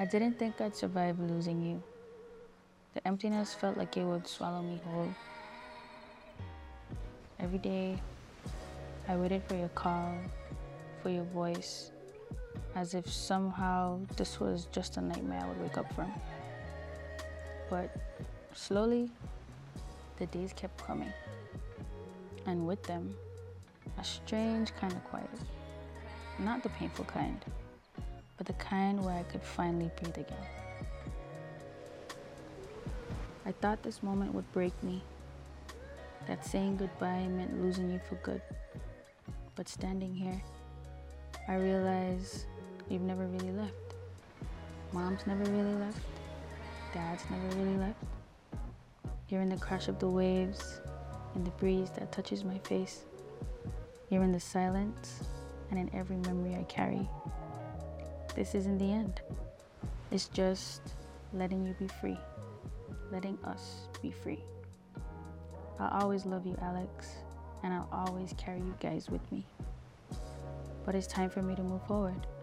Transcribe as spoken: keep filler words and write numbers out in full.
didn't think I'd survive losing you. The emptiness felt like it would swallow me whole. Every day, I waited for your call, for your voice, as if somehow this was just a nightmare I would wake up from. But slowly, the days kept coming, and with them, a strange kind of quiet. Not the painful kind, but the kind where I could finally breathe again. I thought this moment would break me, that saying goodbye meant losing you for good. But standing here, I realize you've never really left. Mom's never really left. Dad's never really left. Hearing the crash of the waves and the breeze that touches my face. You're in the silence and in every memory I carry. This isn't the end. It's just letting you be free. Letting us be free. I'll always love you, Alex, and I'll always carry you guys with me. But it's time for me to move forward.